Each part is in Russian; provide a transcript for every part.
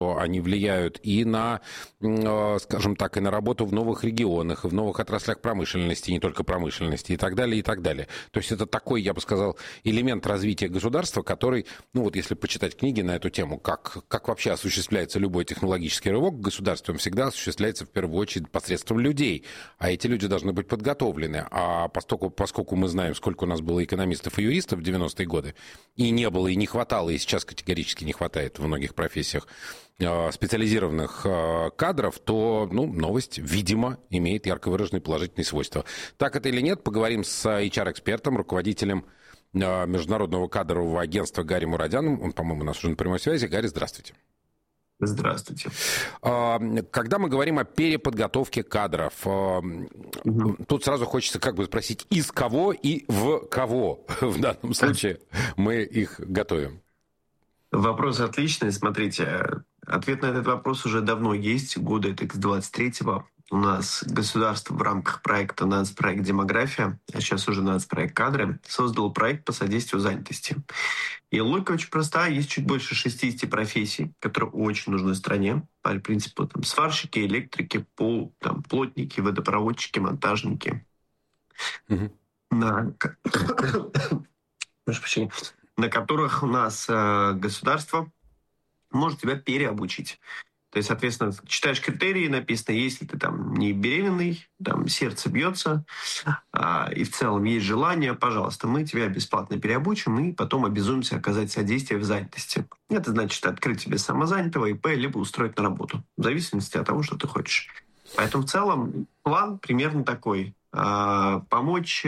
Они влияют и на, скажем так, и на работу в новых регионах, и в новых отраслях промышленности, не только промышленности, и так далее, и так далее. То есть это такой, я бы сказал, элемент развития государства, который, ну вот если почитать книги на эту тему, как вообще осуществляется любой технологический рывок в государстве, он всегда осуществляется в первую очередь посредством людей, а эти люди должны быть подготовлены. А поскольку мы знаем, сколько у нас было экономистов и юристов в 90-е годы, и не было, и не хватало, и сейчас категорически не хватает в многих профессиях, специализированных кадров, то новость, видимо, имеет ярко выраженные положительные свойства. Так это или нет, поговорим с HR-экспертом, руководителем международного кадрового агентства Гарри Мурадяном. Он, по-моему, у нас уже на прямой связи. Гарри, здравствуйте. Здравствуйте. Когда мы говорим о переподготовке кадров, тут сразу хочется спросить, из кого и в кого в данном случае мы их готовим? Вопрос отличный. Смотрите, ответ на этот вопрос уже давно есть. Года это с 23-го. У нас государство в рамках проекта «Нацпроект Демография», а сейчас уже «Нацпроект Кадры», создал проект по содействию занятости. И логика очень простая. Есть чуть больше 60 профессий, которые очень нужны стране. По принципу сварщики, электрики, плотники, водопроводчики, монтажники. На которых у нас государство может тебя переобучить. То есть, соответственно, читаешь критерии, написано, если ты не беременный, сердце бьется, и в целом есть желание, пожалуйста, мы тебя бесплатно переобучим и потом обязуемся оказать содействие в занятости. Это значит открыть тебе самозанятого ИП, либо устроить на работу, в зависимости от того, что ты хочешь. Поэтому в целом план примерно такой. Помочь,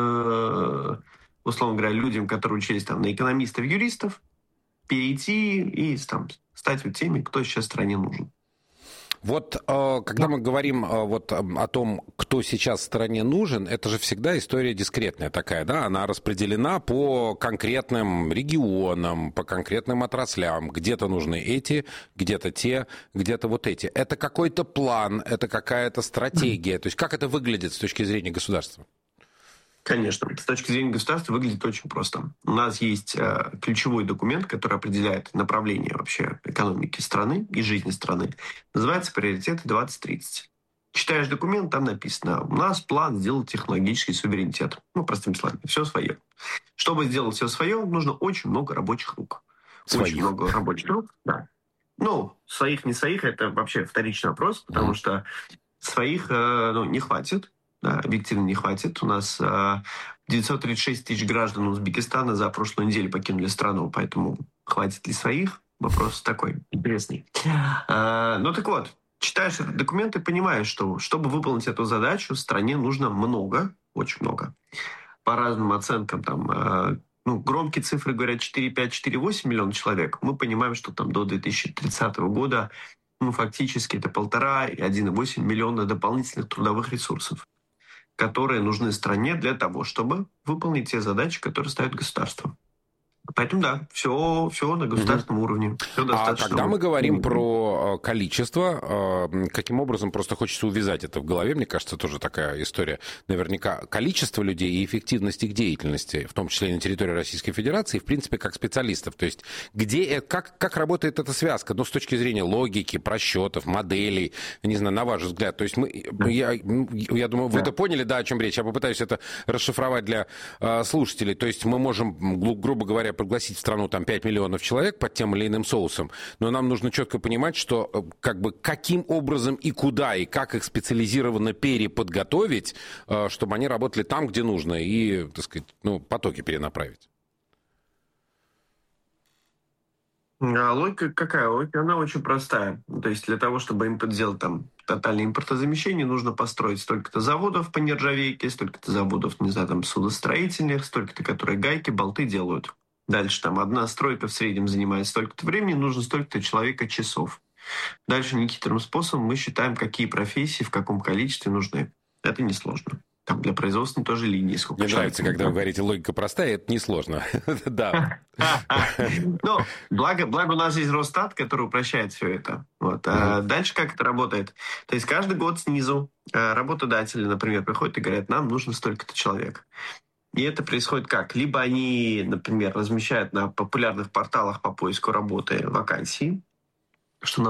условно говоря, людям, которые учились на экономистов, юристов, перейти и стать теми, кто сейчас стране нужен. Вот когда мы говорим о том, кто сейчас стране нужен, это же всегда история дискретная такая, да? Она распределена по конкретным регионам, по конкретным отраслям. Где-то нужны эти, где-то те, где-то вот эти. Это какой-то план, это какая-то стратегия. То есть как это выглядит с точки зрения государства? Конечно. С точки зрения государства выглядит очень просто. У нас есть ключевой документ, который определяет направление вообще экономики страны и жизни страны. Называется «Приоритеты 2030». Читаешь документ, там написано, у нас план сделать технологический суверенитет. Простыми словами, все свое. Чтобы сделать все свое, нужно очень много рабочих рук. Очень много рабочих рук, да. Своих, не своих, это вообще вторичный вопрос, потому что своих не хватит. Да, объективно не хватит. У нас 936 тысяч граждан Узбекистана за прошлую неделю покинули страну, поэтому хватит ли своих? Вопрос такой интересный. Так вот, читаешь этот документ и понимаешь, что чтобы выполнить эту задачу, стране нужно много, очень много. По разным оценкам, громкие цифры говорят 4,5-4,8 миллиона человек. Мы понимаем, что до 2030 года фактически это 1,5-1,8 миллиона дополнительных трудовых ресурсов, которые нужны стране для того, чтобы выполнить те задачи, которые ставит государство. Поэтому да, все на государственном уровне. А когда мы говорим про количество, каким образом, просто хочется увязать это в голове, мне кажется, тоже такая история, наверняка, количество людей и эффективность их деятельности, в том числе и на территории Российской Федерации, в принципе, как специалистов. То есть как работает эта связка, с точки зрения логики, просчетов, моделей, не знаю, на ваш взгляд. То есть я думаю, вы это поняли, да, о чем речь. Я попытаюсь это расшифровать для слушателей. То есть мы можем, грубо говоря, пригласить в страну 5 миллионов человек под тем или иным соусом, но нам нужно четко понимать, что каким образом и куда, и как их специализированно переподготовить, чтобы они работали там, где нужно, и, так сказать, потоки перенаправить. Логика какая? Логика, она очень простая. То есть для того, чтобы сделать тотальное импортозамещение, нужно построить столько-то заводов по нержавейке, столько-то заводов, судостроительных, столько-то, которые гайки, болты делают. Дальше одна стройка в среднем занимает столько-то времени, нужно столько-то человека часов. Дальше нехитрым способом мы считаем, какие профессии в каком количестве нужны. Это несложно. Для производственной тоже линии. Мне нравится, когда вы говорите, логика простая, это несложно. Да. Благо у нас есть Росстат, который упрощает все это. Дальше как это работает? То есть каждый год снизу работодатели, например, приходят и говорят, нам нужно столько-то человек. И это происходит как? Либо они, например, размещают на популярных порталах по поиску работы вакансии, что